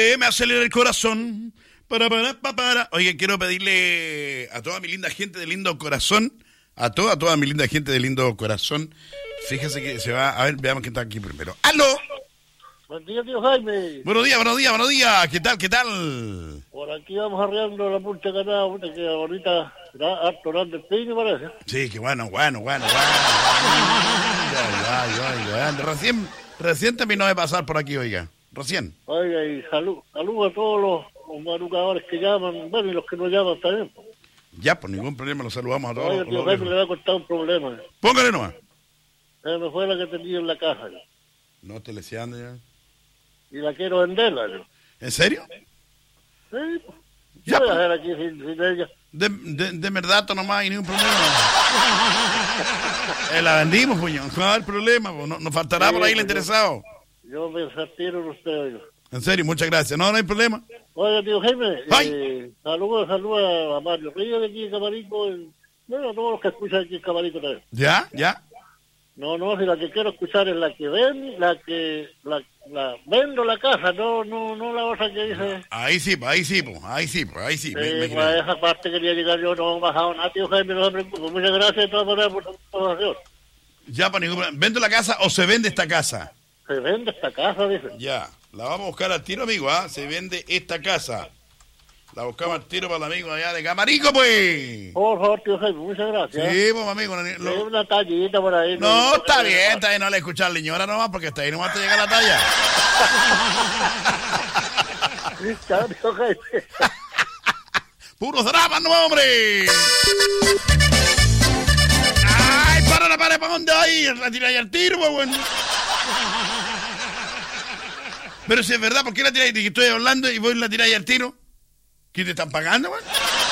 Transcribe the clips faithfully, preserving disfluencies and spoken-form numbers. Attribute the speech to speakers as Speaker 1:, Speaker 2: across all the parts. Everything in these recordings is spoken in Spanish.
Speaker 1: Eh, me acelera el corazón. Para, para, para, para. Oye, quiero pedirle a toda mi linda gente de lindo corazón, a toda, toda mi linda gente de lindo corazón, fíjese que se va, a ver, veamos quién está aquí primero. ¡Aló!
Speaker 2: Buen día, tío Jaime.
Speaker 1: Buenos días, buenos días, buenos días. ¿Qué tal, qué tal?
Speaker 2: Por aquí vamos arreando la punta ganada, puta, que ahorita será harto grande el peine, parece.
Speaker 1: Sí, que bueno, bueno, bueno, bueno. Ya, ya, ya, ya. Recién, recién terminó de pasar por aquí, oiga. Recién.
Speaker 2: Oiga, y salud, salud a todos los, los madrugadores que llaman, bueno, y los que no llaman también.
Speaker 1: Ya, por ningún problema, los saludamos a todos.
Speaker 2: Oiga, tío Jaime, le va a contar un problema.
Speaker 1: Póngale nomás.
Speaker 2: Se me fue la que tenía en la caja. ¿No?
Speaker 1: No te leseando ya.
Speaker 2: Y la quiero venderla. ¿No?
Speaker 1: ¿En serio?
Speaker 2: Sí, pues.
Speaker 1: Ya,
Speaker 2: ¿Qué voy a
Speaker 1: pues.
Speaker 2: hacer aquí sin, sin ella?
Speaker 1: De, de, de verdad, nomás, y ningún problema. eh, la vendimos, puño. No va a haber problema, pues. No, nos faltará
Speaker 2: Sí,
Speaker 1: por ahí el
Speaker 2: pues
Speaker 1: interesado.
Speaker 2: Yo, yo me retiro en usted, oiga.
Speaker 1: En serio, muchas gracias. No, no hay problema.
Speaker 2: Oiga, tío Jaime,
Speaker 1: ¡Ay!
Speaker 2: eh, saludos, saludos a Mario Ríos de aquí en Camarico. y, Bueno, a todos los que escuchan aquí en Camarico también.
Speaker 1: ¿Ya? ¿Ya?
Speaker 2: No, no, si la que quiero escuchar es la que ven, la que, la, la vendo la casa, no, no, no la otra que dice.
Speaker 1: Ahí sí, pues, ahí sí, pues, ahí sí, pues, ahí sí. me-
Speaker 2: Eh,
Speaker 1: me
Speaker 2: pues, a
Speaker 1: creo.
Speaker 2: esa parte quería llegar yo, no he bajado nada, tío Jaime, no se preocupe. Muchas gracias de todas maneras por la información.
Speaker 1: Ya, para ningún problema. ¿Vendo la casa o se vende esta casa?
Speaker 2: Se vende esta casa, dice.
Speaker 1: Ya. La vamos a buscar al tiro, amigo, ¿ah? Se vende esta casa. La buscamos al tiro para el amigo allá de Camarico, pues.
Speaker 2: Por favor, tío Jaime, muchas gracias.
Speaker 1: Sí, pues, amigo. no-
Speaker 2: Hay
Speaker 1: lo-
Speaker 2: una tallita por ahí.
Speaker 1: No, está bien, está bien, no le escuchar a la señora nomás, porque hasta ahí nomás te llega la talla.
Speaker 2: Chao, tío Jaime.
Speaker 1: ¡Puros dramas, no, hombre! ¡Ay, para, para, para, ¿para dónde hay? La tiráis al tiro, pues, bueno. Pero si es verdad, ¿por qué la tiráis? De que estoy hablando y voy y la tiráis al tiro. ¿Qué te están pagando, güey?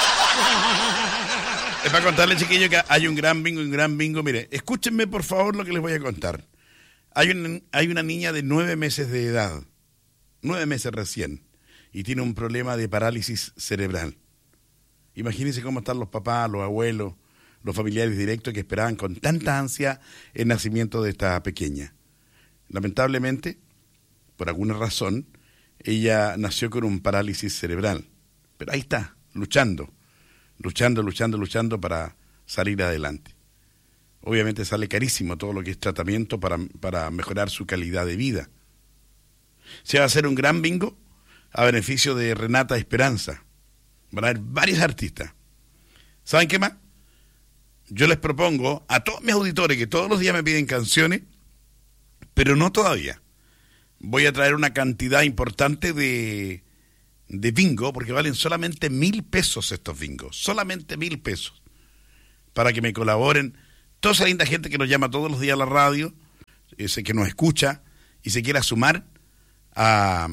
Speaker 1: Es para contarle, chiquillos, que hay un gran bingo, un gran bingo. Mire, escúchenme, por favor, lo que les voy a contar. Hay, un, hay una niña de nueve meses de edad, nueve meses recién, y tiene un problema de parálisis cerebral. Imagínense cómo están los papás, los abuelos, los familiares directos que esperaban con tanta ansia el nacimiento de esta pequeña. Lamentablemente, por alguna razón, ella nació con un parálisis cerebral. Pero ahí está, luchando, luchando, luchando, luchando para salir adelante. Obviamente sale carísimo todo lo que es tratamiento para, para mejorar su calidad de vida. Se va a hacer un gran bingo a beneficio de Renata Esperanza. Van a haber varios artistas. ¿Saben qué más? Yo les propongo a todos mis auditores que todos los días me piden canciones, pero no todavía. Voy a traer una cantidad importante de, de bingo, porque valen solamente mil pesos estos bingos, solamente mil pesos, para que me colaboren toda esa linda gente que nos llama todos los días a la radio, ese que nos escucha y se quiera sumar a,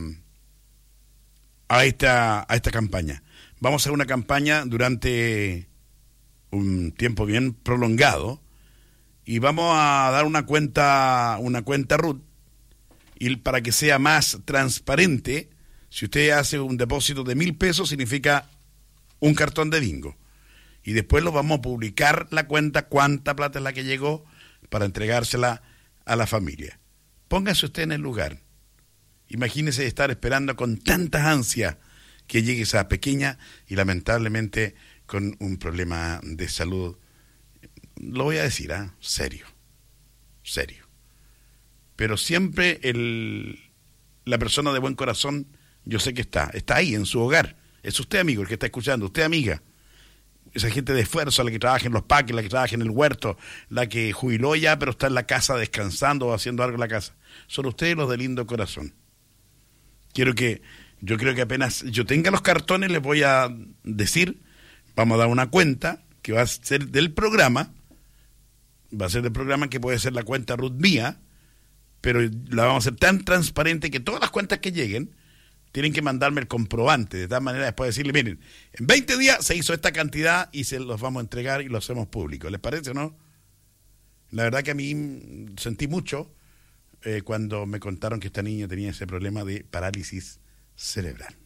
Speaker 1: a, esta, a esta campaña. Vamos a hacer una campaña durante un tiempo bien prolongado y vamos a dar una cuenta, una cuenta R U T, y para que sea más transparente, si usted hace un depósito de mil pesos, significa un cartón de bingo. Y después lo vamos a publicar la cuenta, cuánta plata es la que llegó, para entregársela a la familia. Póngase usted en el lugar. Imagínese estar esperando con tantas ansias que llegue esa pequeña y lamentablemente con un problema de salud. Lo voy a decir, ¿ah? ¿eh? Serio. Serio. Pero siempre el, la persona de buen corazón, yo sé que está, está ahí en su hogar. Es usted, amigo, el que está escuchando, usted, amiga. Esa gente de esfuerzo, la que trabaja en los parques, la que trabaja en el huerto, la que jubiló ya, pero está en la casa descansando o haciendo algo en la casa. Son ustedes los de lindo corazón. Quiero que, yo creo que apenas yo tenga los cartones, les voy a decir, vamos a dar una cuenta que va a ser del programa, va a ser del programa que puede ser la cuenta R U T mía, pero la vamos a hacer tan transparente que todas las cuentas que lleguen tienen que mandarme el comprobante, de tal manera después decirle, miren, en veinte días se hizo esta cantidad y se los vamos a entregar y lo hacemos público. ¿Les parece o no? La verdad que a mí sentí mucho eh, cuando me contaron que esta niña tenía ese problema de parálisis cerebral.